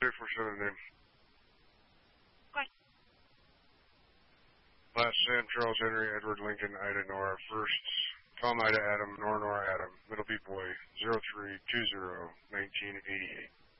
347 name. Okay. Last Sam, Charles Henry, Edward Lincoln, Ida Nora. First, Tom Ida Adam, Nora Adam. Middle B boy, 0320 1988.